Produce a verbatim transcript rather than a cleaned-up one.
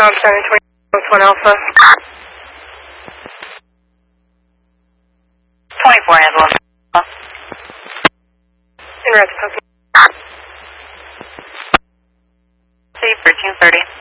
Tom Center, twenty-one Alpha. twenty-four Ambulance. In route to Pokemon. See, thirteen thirty.